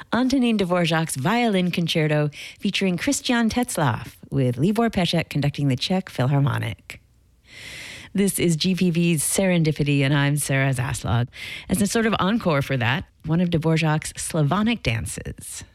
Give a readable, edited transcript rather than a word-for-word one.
Antonin Dvorak's Violin Concerto featuring Christian Tetzlaff, with Libor Pesek conducting the Czech Philharmonic. This is GPV's Serendipity, and I'm Sarah Zaslog. As a sort of encore for that, one of Dvorak's Slavonic dances.